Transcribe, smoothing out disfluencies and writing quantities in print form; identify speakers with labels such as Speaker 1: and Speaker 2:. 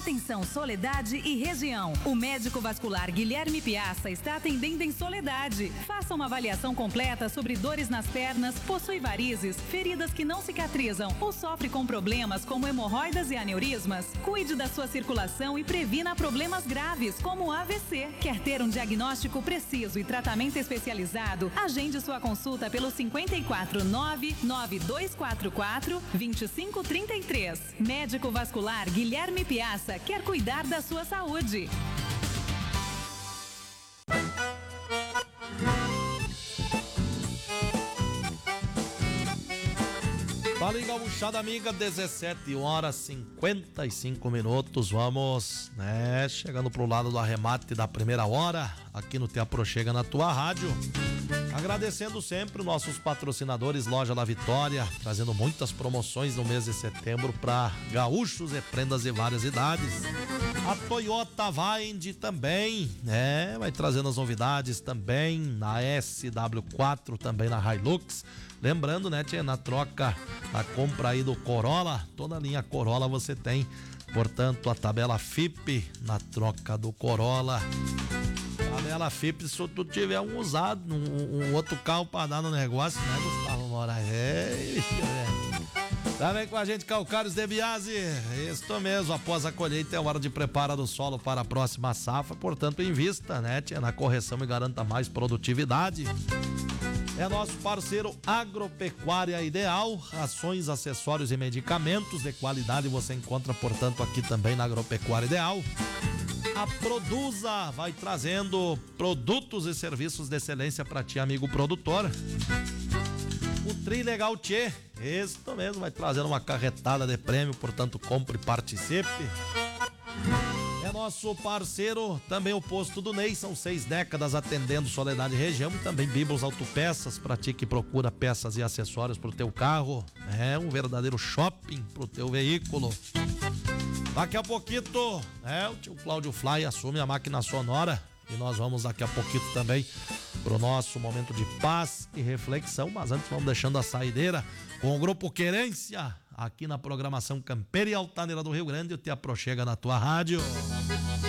Speaker 1: Atenção Soledade e região. O médico vascular Guilherme Piazza está atendendo em Soledade. Faça uma avaliação completa sobre dores nas pernas, possui varizes, feridas que não cicatrizam ou sofre com problemas como hemorroidas e aneurismas. Cuide da sua circulação e previna problemas graves como AVC. Quer ter um diagnóstico preciso e tratamento especializado? Agende sua consulta pelo 549-9244-2533. Médico vascular Guilherme Piazza quer cuidar da sua saúde.
Speaker 2: Fala em Gaúchada Amiga, 17h55. Vamos, chegando pro lado do arremate da primeira hora, aqui no Te Aproxega na tua rádio. Agradecendo sempre os nossos patrocinadores, Loja La Vitória, trazendo muitas promoções no mês de setembro para gaúchos e prendas de várias idades. A Toyota Vind também, vai trazendo as novidades também na SW4, também na Hilux. Lembrando, tia, na troca, a compra aí do Corolla, toda a linha Corolla você tem, portanto, a tabela FIP na troca do Corolla. Tabela FIP, se tu tiver um usado, um outro carro pra dar no negócio, Gustavo Moraes? Também com a gente, Calcários de Biase. Isso mesmo, após a colheita é hora de preparar o solo para a próxima safra, portanto, invista, tia, na correção e garanta mais produtividade. É nosso parceiro Agropecuária Ideal, rações, acessórios e medicamentos de qualidade você encontra, portanto, aqui também na Agropecuária Ideal. A Produza vai trazendo produtos e serviços de excelência para ti, amigo produtor. O Trilegal Tchê, isso mesmo, vai trazendo uma carretada de prêmio, portanto, compre e participe. É nosso parceiro também o Posto do Ney, são 6 décadas atendendo Soledade e região, e também Biblos Autopeças, para ti que procura peças e acessórios pro teu carro. É um verdadeiro shopping pro teu veículo. Daqui a pouquinho, o tio Cláudio Fly assume a máquina sonora e nós vamos daqui a pouquinho também pro nosso momento de paz e reflexão, mas antes vamos deixando a saideira com o Grupo Querência aqui na programação Campeira e Altaneira do Rio Grande. O Te Aproxega na tua rádio.